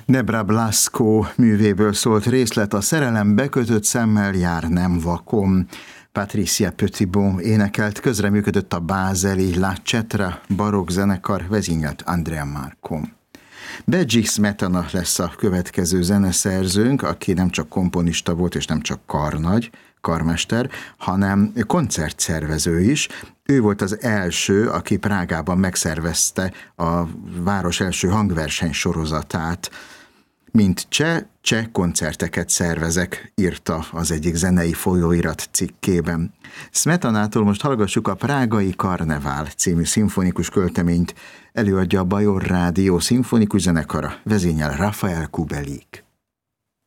Debra Blasco művéből szólt részlet, a szerelem bekötött szemmel jár, nem vakon. Patricia Petitbon énekelt, közreműködött a bázeli La Cetra barokk zenekar, vezényelt Andrea Marco. Benji Smetana lesz a következő zeneszerzőnk, aki nem csak komponista volt, és nem csak karmester, hanem koncertszervező is. Ő volt az első, aki Prágában megszervezte a város első hangverseny sorozatát. Mint cseh koncerteket szervezek, írta az egyik zenei folyóirat cikkében. Smetanától most hallgassuk a Prágai Karnevál című szimfonikus költeményt, előadja a Bajor Rádió szimfonikus zenekara, vezényel Rafael Kubelik.